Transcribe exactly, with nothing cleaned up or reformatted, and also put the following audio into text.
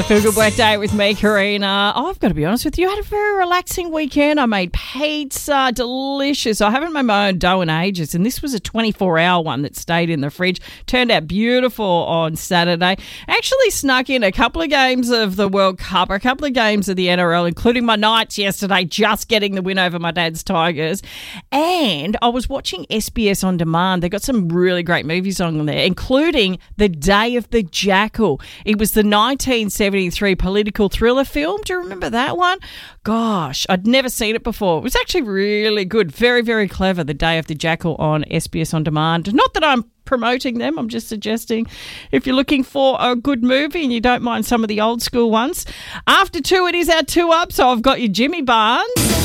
Feel Good Workday with me, Karina. Oh, I've got to be honest with you, I had a very relaxing weekend. I made pizza, delicious. I haven't made my own dough in ages, and this was a twenty-four hour one that stayed in the fridge. Turned out beautiful on Saturday. Actually snuck in a couple of games of the World Cup, a couple of games of the N R L, including my Knights yesterday, just getting the win over my dad's Tigers. And I was watching S B S On Demand. They got some really great movies on there, including The Day of the Jackal. It was the nineteen seventy-three political thriller film. Do you remember that one? Gosh, I'd never seen it before. It was actually really good. Very, very clever, The Day of the Jackal on S B S On Demand. Not that I'm promoting them. I'm just suggesting if you're looking for a good movie and you don't mind some of the old school ones. After two, it is our two up. So I've got your Jimmy Barnes.